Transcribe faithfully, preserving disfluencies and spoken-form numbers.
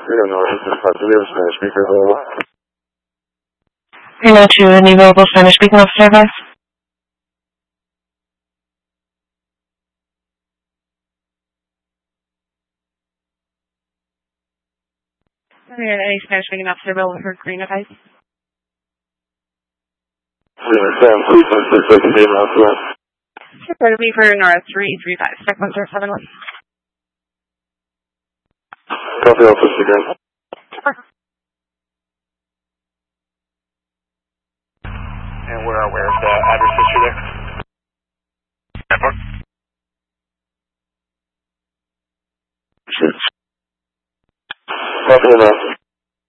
Reno North, this is Positive Spanish speaker available. Reno two, any available Spanish speaking officer advice? Any Spanish speaking officer available for green advice? Sam, please, one six six eight miles to that. Sure, that'll be for Nora three three five, spec one zero seven one. Copy office again. And we're aware of the address history there.